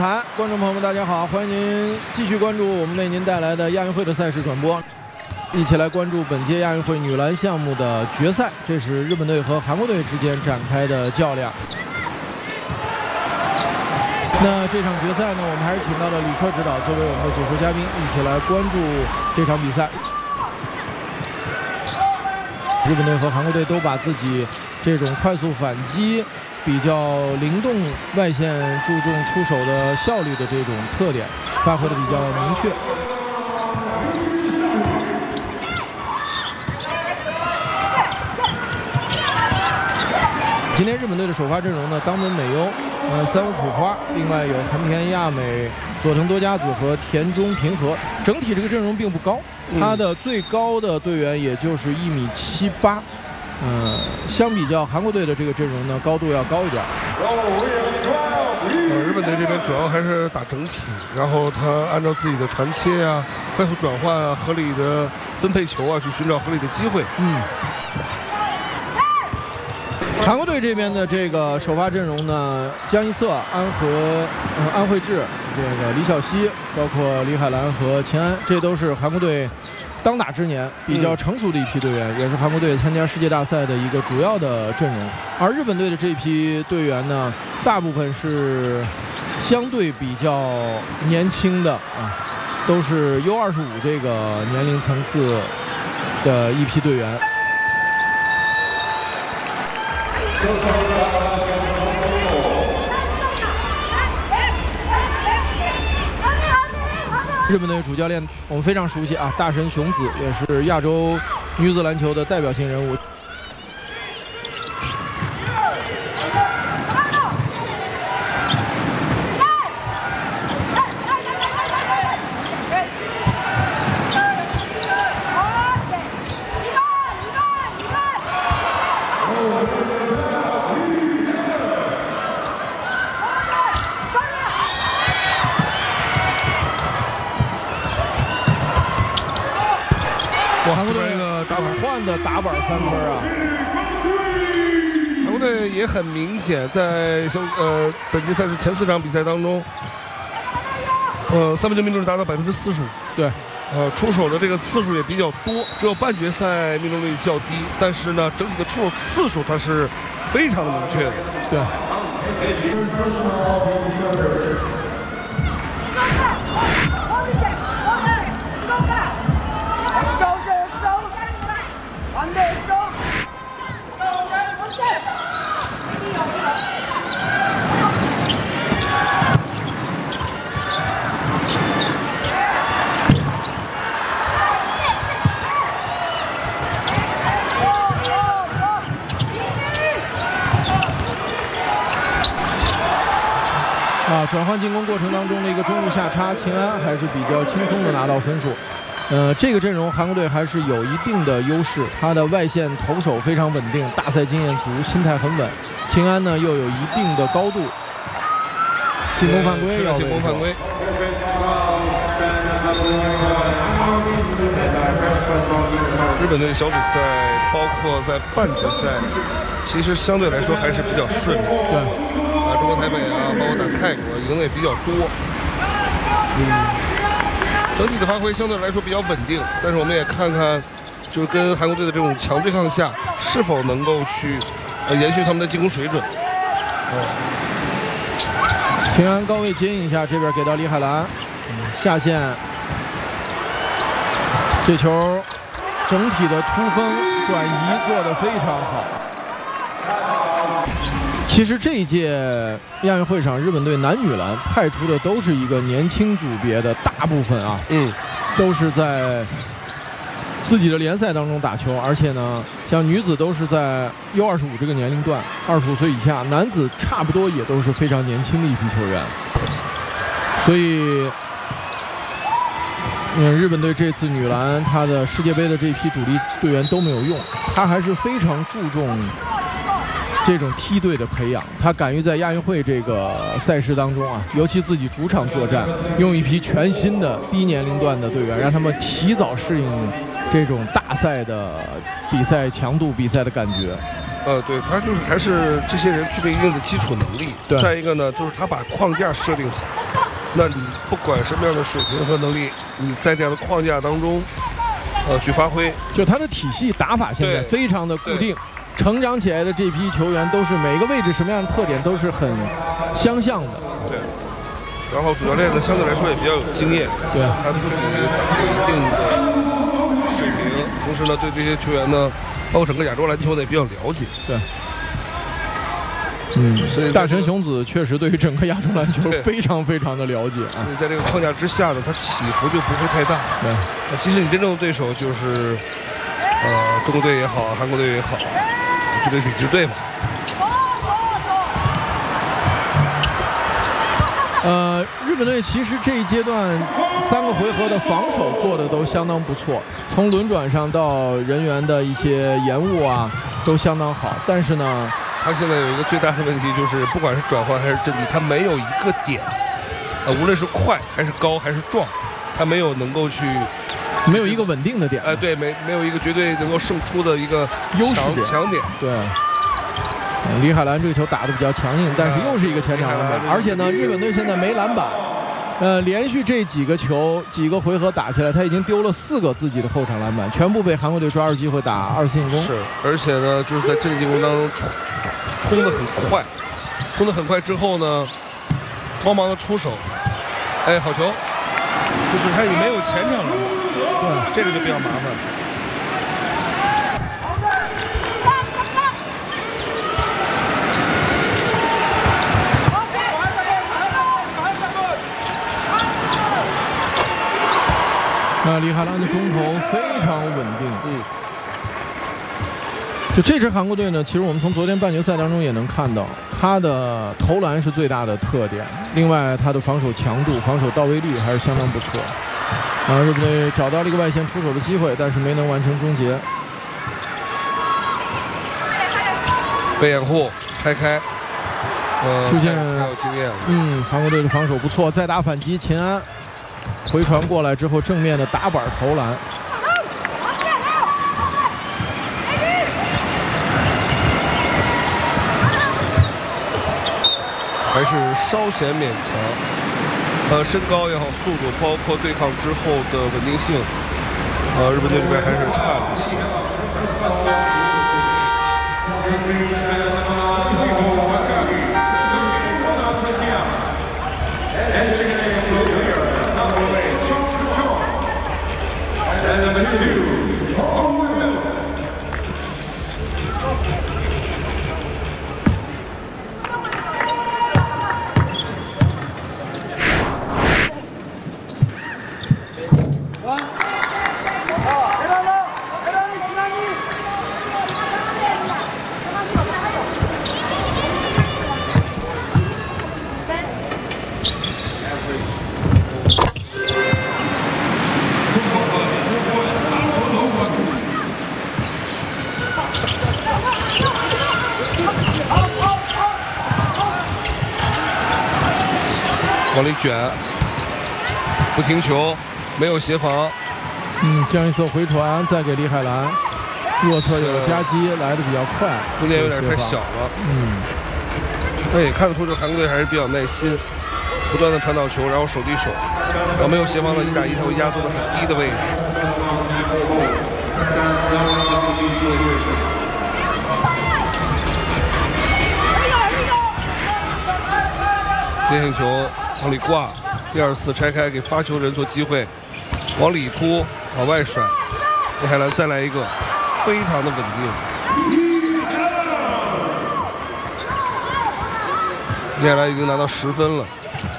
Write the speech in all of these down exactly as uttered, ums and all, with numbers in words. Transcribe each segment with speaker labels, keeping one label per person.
Speaker 1: 台，观众朋友们，大家好，欢迎您继续关注我们为您带来的亚运会的赛事转播，一起来关注本届亚运会女篮项目的决赛。这是日本队和韩国队之间展开的较量。那这场决赛呢，我们还是请到了李克指导作为我们的解说嘉宾，一起来关注这场比赛。日本队和韩国队都把自己这种快速反击、比较灵动、外线注重出手的效率的这种特点发挥的比较明确。今天日本队的首发阵容呢，冈本美优、呃三浦普花，另外有横田亚美、佐藤多佳子和田中平和。整体这个阵容并不高，他的最高的队员也就是一米七八。嗯，相比较韩国队的这个阵容呢，高度要高一点。
Speaker 2: 呃，日本队这边主要还是打整体，然后他按照自己的传切啊、快速转换啊、合理的分配球啊，去寻找合理的机会。
Speaker 1: 嗯。韩国队这边的这个首发阵容呢，江一瑟、安和、呃、安慧智、这个李晓溪，包括李海兰和秦安，这都是韩国队当打之年比较成熟的一批队员，嗯、也是韩国队参加世界大赛的一个主要的阵容。而日本队的这批队员呢，大部分是相对比较年轻的啊，都是 U 二十五这个年龄层次的一批队员。日本队主教练我们非常熟悉啊，大神雄子也是亚洲女子篮球的代表性人物。韩国队一个打换的打板三分啊！
Speaker 2: 韩国队也很明显，在呃本届赛事前四场比赛当中，呃三分球命中率达到百分之四十五。
Speaker 1: 对，
Speaker 2: 呃出手的这个次数也比较多，只有半决赛命中率较低，但是呢，整体的出手次数它是非常的明确的。
Speaker 1: 对。啊，转换进攻过程当中的一个中路下插，秦安还是比较轻松的拿到分数。呃，这个阵容韩国队还是有一定的优势，他的外线投手非常稳定，大赛经验足，心态很稳。秦安呢又有一定的高度。进攻犯规，要
Speaker 2: 进攻犯规。日本队小组赛包括在半决赛，其实相对来说还是比较顺利。
Speaker 1: 对。
Speaker 2: 啊，中国台北啊，包括打泰国，赢的也比较多。嗯，整体的发挥相对来说比较稳定，但是我们也看看，就是跟韩国队的这种强对抗下，是否能够去呃延续他们的进攻水准。哦，
Speaker 1: 秦安高位接应一下，这边给到李海兰，嗯、下线，这球整体的突锋转移做得非常好。其实这一届亚运会上，日本队男女篮派出的都是一个年轻组别的，大部分啊，嗯，都是在自己的联赛当中打球，而且呢，像女子都是在 U 二十五这个年龄段，二十五岁以下，男子差不多也都是非常年轻的一批球员，所以，嗯，日本队这次女篮她的世界杯的这批主力队员都没有用，她还是非常注重这种梯队的培养，他敢于在亚运会这个赛事当中啊，尤其自己主场作战，用一批全新的低年龄段的队员，让他们提早适应这种大赛的比赛强度、比赛的感觉。
Speaker 2: 呃，对他就是还是这些人具备一定的基础能力。
Speaker 1: 对。
Speaker 2: 再一个呢，就是他把框架设定好，那你不管什么样的水平和能力，你在这样的框架当中，呃，去发挥。
Speaker 1: 就他的体系打法现在非常的固定，成长起来的这批球员都是每个位置什么样的特点都是很相像的。
Speaker 2: 对。然后主教练呢，相对来说也比较有经验，
Speaker 1: 对
Speaker 2: 他自己有一定的水平，同时呢，对这些球员呢。包括整个亚洲篮球呢也比较了解，
Speaker 1: 对，嗯，所以大神雄子确实对于整个亚洲篮球非常非常的了解啊。
Speaker 2: 所以在这个框架之下呢，他起伏就不会太大。
Speaker 1: 对，
Speaker 2: 那其实你真正的对手就是，呃，中国队也好，韩国队也好，就这几支队嘛。
Speaker 1: 呃，日本队其实这一阶段三个回合的防守做的都相当不错，从轮转上到人员的一些延误啊，都相当好。但是呢，
Speaker 2: 他现在有一个最大的问题就是，不管是转换还是阵地，他没有一个点，呃，无论是快还是高还是壮，他没有能够去，
Speaker 1: 没有一个稳定的点。
Speaker 2: 哎、呃，对，没没有一个绝对能够胜出的一个
Speaker 1: 优势
Speaker 2: 强点。
Speaker 1: 对。李海兰这个球打得比较强硬，但是又是一个前场篮板，而且呢，日本队现在没篮板，呃，连续这几个球几个回合打起来，他已经丢了四个自己的后场篮板，全部被韩国队抓住机会打二次进攻。
Speaker 2: 是，而且呢，就是在阵地进攻当中冲冲得很快，冲得很快之后呢，慌忙的出手，哎，好球，就是他也没有前场篮板，对，这个就比较麻烦。
Speaker 1: 那李海兰的中投非常稳定，
Speaker 2: 嗯，
Speaker 1: 就这支韩国队呢，其实我们从昨天半决赛当中也能看到，他的投篮是最大的特点，另外他的防守强度、防守到位率还是相当不错。啊，日本队找到了一个外线出手的机会，但是没能完成终结。
Speaker 2: 被掩护，开开，呃，
Speaker 1: 出现
Speaker 2: 还有经验。
Speaker 1: 嗯，韩国队的防守不错，再打反击，秦安。回传过来之后，正面的打板投篮，
Speaker 2: 还是稍显勉强。呃，身高也好，速度，包括对抗之后的稳定性，呃，日本队这边还是差了一些。往里卷，不停球，没有协防。
Speaker 1: 嗯，这样一次回传，再给李海兰，右侧有夹击，来的比较快，
Speaker 2: 空间有点太小了。
Speaker 1: 嗯，
Speaker 2: 那也看得出这韩国队还是比较耐心，不断的传导球，然后手递手，然后没有协防的一打一，他会压缩的很低的位置。接线球往里挂，第二次拆开给发球人做机会，往里突，往外甩，李海兰再来一个，非常的稳定。李海兰已经拿到十分了。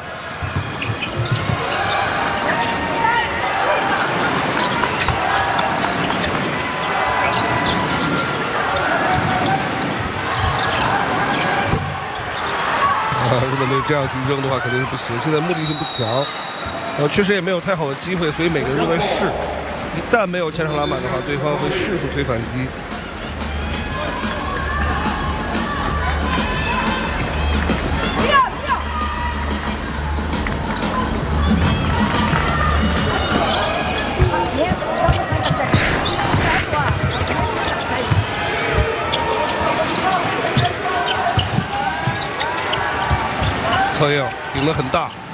Speaker 2: 日本队这样去扔的话肯定是不行，现在目的性不强，呃，确实也没有太好的机会，所以每个人都在试。一旦没有前场篮板的话，对方会迅速推反击。 策应顶得很大。